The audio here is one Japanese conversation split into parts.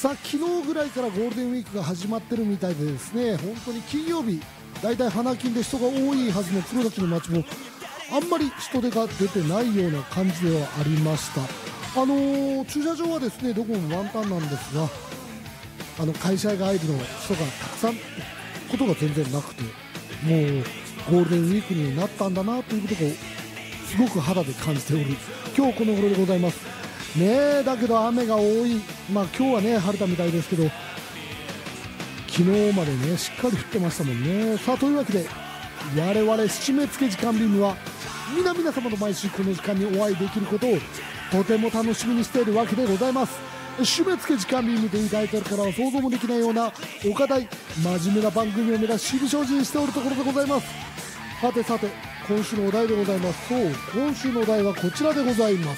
さあ昨日ぐらいからゴールデンウィークが始まってるみたいでですね、本当に金曜日だいたい花金で人が多いはずの黒崎の街もあんまり人手が出てないような感じではありました。駐車場はですねどこも満タンなんですが、会社帰りの人がたくさんことが全然なくて、もうゴールデンウィークになったんだなということをすごく肌で感じておる今日この頃でございますね。だけど雨が多い、今日はね晴れたみたいですけど、昨日までねしっかり降ってましたもんね。さあというわけで我々締め付け時間ビームは皆様と毎週この時間にお会いできることをとても楽しみにしているわけでございます。締め付け時間ビームというタイトルからは想像もできないようなお堅い真面目な番組を目指し日々精進しておるところでございます。さてさて今週のお題でございます。そう、今週のお題はこちらでございます。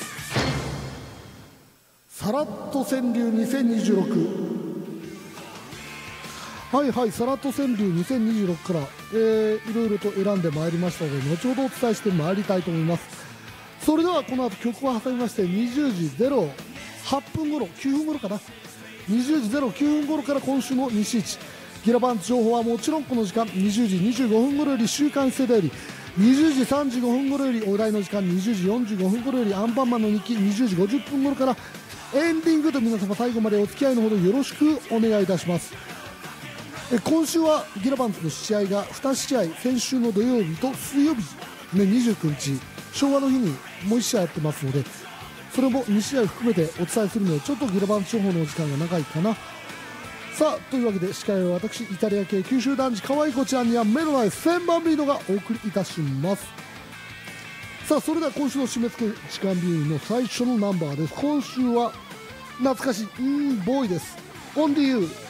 さらっと川柳2026。はいはい、さらっと川柳2026から、いろいろと選んでまいりましたので後ほどお伝えしてまいりたいと思います。それではこの後曲を挟みまして20時08分頃9分頃かな、20時09分頃から今週の西市ギラバンツ情報はもちろんこの時間20時25分頃より週刊世代より、20時35分頃よりお題の時間、20時45分頃よりアンパンマンの日記、20時50分頃からエンディングと皆様最後までお付き合いのほどよろしくお願いいたします。今週はギラバンツの試合が2試合、先週の土曜日と水曜日、29日昭和の日にもう1試合やってますので、それも2試合含めてお伝えするのでちょっとギラバンツ情報のお時間が長いかな。さあというわけで司会は私イタリア系九州男児可愛いこちらには目のない千番ビーノがお送りいたします。さあそれでは今週の締め付け時間ビームの最初のナンバーです。今週は懐かしいボーイです。オンディユー